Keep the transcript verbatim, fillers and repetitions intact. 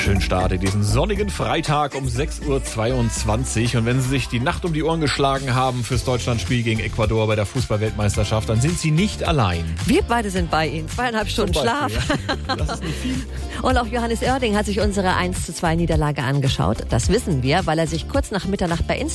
wunderschönen Start in diesen sonnigen Freitag um sechs Uhr zweiundzwanzig. Und wenn Sie sich die Nacht um die Ohren geschlagen haben fürs Deutschlandspiel gegen Ecuador bei der Fußball-Weltmeisterschaft, dann sind Sie nicht allein. Wir beide sind bei Ihnen. Zweieinhalb Stunden Zum Schlaf. Beispiel, ja. Das ist nicht viel. Und auch Johannes Oerding hat sich unsere eins zu zwei Niederlage angeschaut. Das wissen wir, weil er sich kurz nach Mitternacht bei Instagram